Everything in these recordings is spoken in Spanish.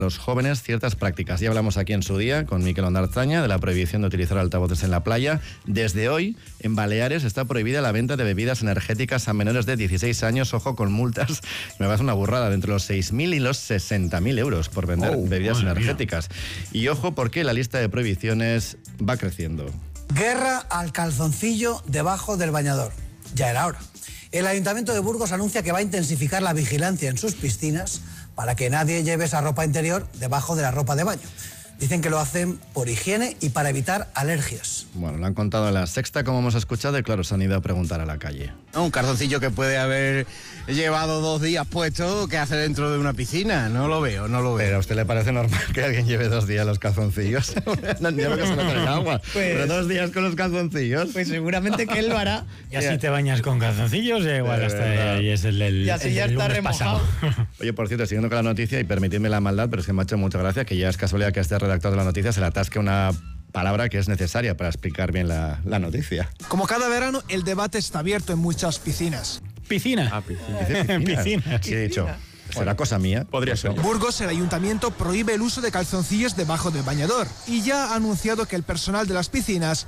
los jóvenes ciertas prácticas. Ya hablamos aquí en su día con Miquel Ondarzaña de la prohibición de utilizar altavoces en la playa. Desde hoy, en Baleares está prohibida la venta de bebidas energéticas a menores de 16 años, ojo, con multas, me va a hacer una burrada, de entre los 6.000 y los 60.000 euros por vender bebidas energéticas. Y ojo, porque la lista de prohibiciones va creciendo. Guerra al calzoncillo debajo del bañador. Ya era hora. El Ayuntamiento de Burgos anuncia que va a intensificar la vigilancia en sus piscinas para que nadie lleve esa ropa interior debajo de la ropa de baño. Dicen que lo hacen por higiene y para evitar alergias. Bueno, lo han contado en La Sexta, como hemos escuchado, y claro, se han ido a preguntar a la calle. Un calzoncillo que puede haber llevado 2 días puesto, ¿qué hace dentro de una piscina? No lo veo. ¿Pero a usted le parece normal que alguien lleve 2 días los calzoncillos? No entiendo que se metan en agua. Pero 2 días con los calzoncillos. Pues seguramente que él lo hará. Y así te bañas con calzoncillos, igual hasta ahí es el del. Y así ya está remojado. Oye, por cierto, siguiendo con la noticia, y permitidme la maldad, pero es que me ha hecho mucha gracia que ya es casualidad que a este redactor de la noticia se le atasque una palabra que es necesaria para explicar bien la noticia. Como cada verano, el debate está abierto en muchas piscinas. ¿Piscina? Piscina. Sí, he dicho. ¿Será cosa mía? Podría ser. Burgos, el ayuntamiento prohíbe el uso de calzoncillos debajo del bañador y ya ha anunciado que el personal de las piscinas...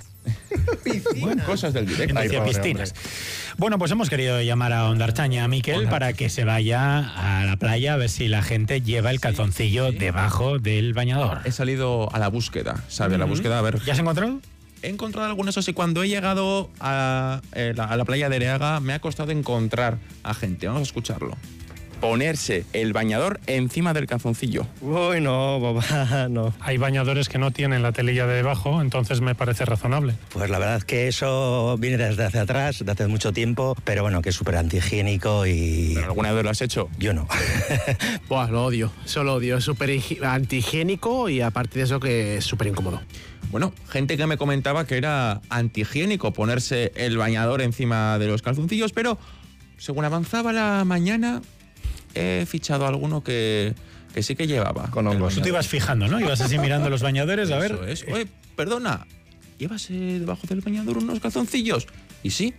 Bueno, cosas del directo. Hacia piscinas. Bueno, pues hemos querido llamar a Ondarzaña, a Miquel, para que se vaya a la playa a ver si la gente lleva el calzoncillo debajo del bañador. He salido a la búsqueda, ¿sabes? A la búsqueda, a ver... ¿Ya has encontrado? He encontrado algunos, o sea, cuando he llegado a la playa de Ereaga me ha costado encontrar a gente. Vamos a escucharlo. Ponerse el bañador encima del calzoncillo. Uy, no, papá, no. Hay bañadores que no tienen la telilla de debajo, entonces me parece razonable. Pues la verdad es que eso viene desde hace atrás, de hace mucho tiempo, pero bueno, que es súper antihigiénico y... ¿Pero alguna vez lo has hecho? Yo no. Buah, lo odio, eso lo odio. Es súper antihigiénico y aparte de eso que es súper incómodo. Bueno, gente que me comentaba que era antihigiénico ponerse el bañador encima de los calzoncillos, pero según avanzaba la mañana he fichado alguno que sí que llevaba. Con hongos. Tú te ibas fijando, ¿no? Ibas así mirando los bañadores, a ver. Eso es. Oye, perdona, ¿llevas debajo del bañador unos calzoncillos? Y sí.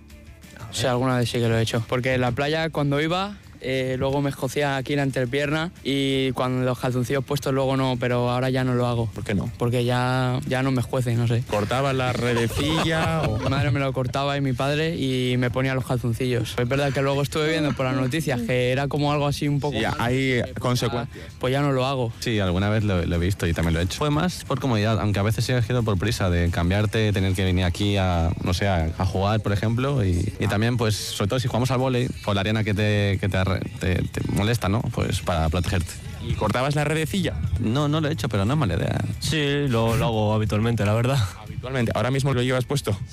Sí, alguna vez sí que lo he hecho. Porque en la playa cuando iba... luego me escocía aquí la entrepierna y cuando los calzoncillos puestos luego no, pero ahora ya no lo hago. ¿Por qué no? Porque ya no me escuece, no sé. ¿Cortabas la redecilla? Mi madre me lo cortaba y mi padre y me ponía los calzoncillos. Es verdad que luego estuve viendo por las noticias que era como algo así un poco... Sí, hay consecuencias. Pues ya no lo hago. Sí, alguna vez lo he visto y también lo he hecho. Fue más por comodidad, aunque a veces sí he sido por prisa de cambiarte, tener que venir aquí a jugar, por ejemplo, y también, pues, sobre todo si jugamos al vóley, por la arena que te molesta, ¿no? Pues para protegerte. ¿Y cortabas la redecilla? No lo he hecho, pero no es mala idea. Sí, lo hago habitualmente, la verdad. Habitualmente. ¿Ahora mismo lo llevas puesto?